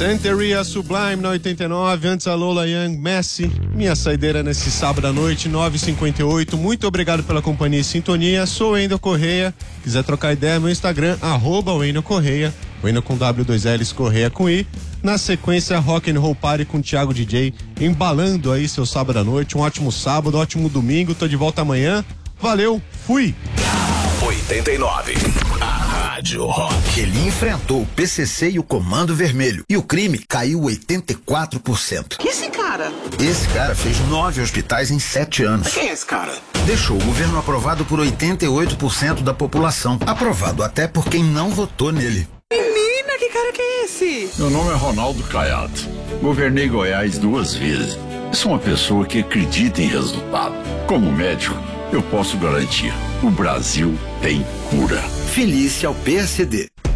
Santeria Sublime na 89, antes a Lola Young, Messi, minha saideira nesse sábado à noite, 9h58. Muito obrigado pela companhia e sintonia. Sou o Wendel Correia. Quiser trocar ideia, meu Instagram, @Wendel Correia. Wendel com W2Ls, Correia com I. Na sequência, Rock and Roll Party com o Thiago DJ, embalando aí seu sábado à noite. Um ótimo sábado, ótimo domingo. Tô de volta amanhã. Valeu, fui! 89. A Rádio Rock. Ele enfrentou o PCC e o Comando Vermelho. E o crime caiu 84%. Que esse cara? Esse cara fez 9 hospitais em 7 anos. Quem é esse cara? Deixou o governo aprovado por 88% da população. Aprovado até por quem não votou nele. Menina, que cara que é esse? Meu nome é Ronaldo Caiado. Governei Goiás 2 vezes. Sou uma pessoa que acredita em resultado. Como médico, eu posso garantir: o Brasil tem cura. Filie-se ao PSD.